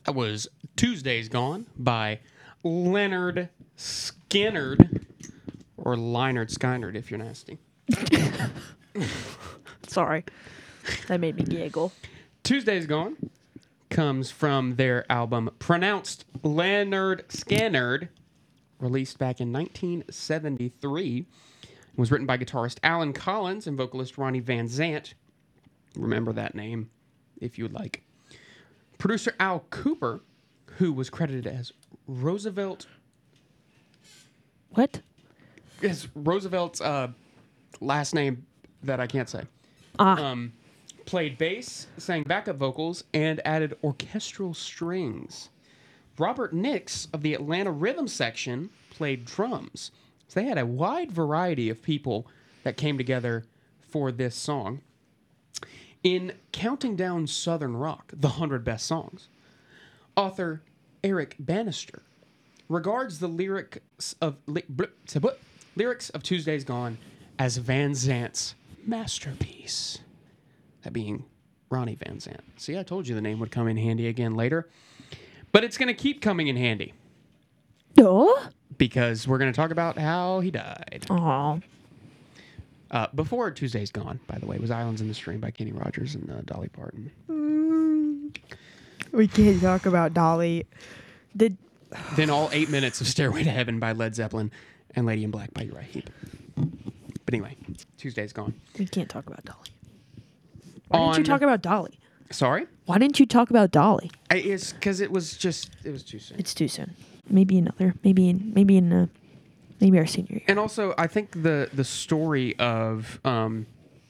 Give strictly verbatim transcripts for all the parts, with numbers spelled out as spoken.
That was Tuesdays Gone by Leonard Skinnard, or Lynyrd Skynyrd if you're nasty. Sorry. That made me giggle. Tuesdays Gone comes from their album Pronounced Leonard Skinnard, released back in nineteen seventy-three. It was written by guitarist Alan Collins and vocalist Ronnie Van Zant. Remember that name if you would like. Producer Al Cooper, who was credited as Roosevelt. What? Yes, Roosevelt's uh, last name that I can't say. Ah. Um, played bass, sang backup vocals, and added orchestral strings. Robert Nix of the Atlanta Rhythm section played drums. So they had a wide variety of people that came together for this song. In Counting Down Southern Rock, the one hundred Best Songs, author Eric Bannister regards the lyrics of li- bleh, bleh, lyrics of Tuesdays Gone as Van Zant's masterpiece. That being Ronnie Van Zant. See, I told you the name would come in handy again later. But it's going to keep coming in handy. Oh? Because we're going to talk about how he died. Aw. Uh, before Tuesdays Gone, by the way, was Islands in the Stream by Kenny Rogers and uh, Dolly Parton. Mm. We can't talk about Dolly. Did Then all eight minutes of Stairway to Heaven by Led Zeppelin and Lady in Black by Uriah Heep. But anyway, Tuesdays Gone. We can't talk about Dolly. Why On, didn't you talk about Dolly? Sorry? Why didn't you talk about Dolly? I, it's because it was just, it was too soon. It's too soon. Maybe another. Maybe in. Maybe in. Uh, maybe our senior year. And also, I think the the story of um,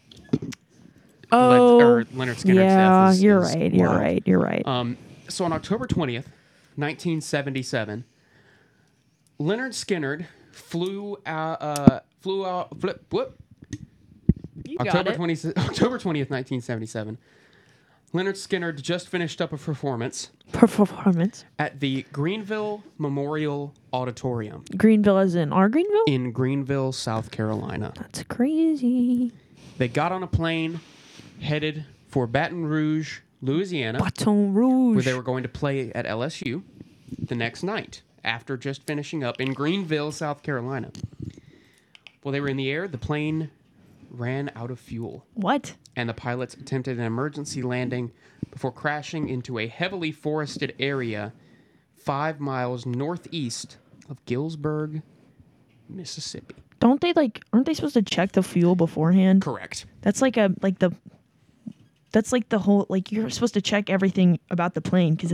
Oh, Led, or Leonard Skinner's yeah, death is, you're is right. You're wild. right. You're right. Um, so on October twentieth, nineteen seventy-seven, Leonard Skinnard flew out. Uh, flew out. Flip. Whoop. You got October it. twentieth, October twentieth, nineteen seventy-seven. Leonard Skinnard just finished up a performance Performance. at the Greenville Memorial Auditorium Greenville as in our Greenville? in Greenville, South Carolina. That's crazy. They got on a plane, headed for Baton Rouge, Louisiana, Baton Rouge. where they were going to play at L S U the next night after just finishing up in Greenville, South Carolina. While they were in the air, the plane ran out of fuel, What? and the pilots attempted an emergency landing before crashing into a heavily forested area five miles northeast of Gillsburg, Mississippi. Don't they like? Aren't they supposed to check the fuel beforehand? Correct. That's like a like the. That's like the whole like you're supposed to check everything about the plane because